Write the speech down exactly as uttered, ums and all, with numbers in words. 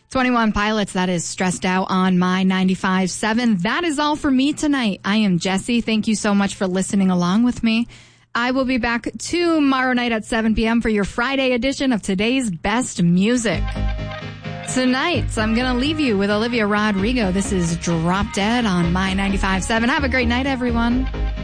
twenty-one Pilots, that is Stressed Out on My ninety-five point seven. That is all for me tonight. I am Jessie. Thank you so much for listening along with me. I will be back tomorrow night at seven p.m. for your Friday edition of Today's Best Music. Tonight, I'm going to leave you with Olivia Rodrigo. This is Drop Dead on My ninety-five point seven. Have a great night, everyone.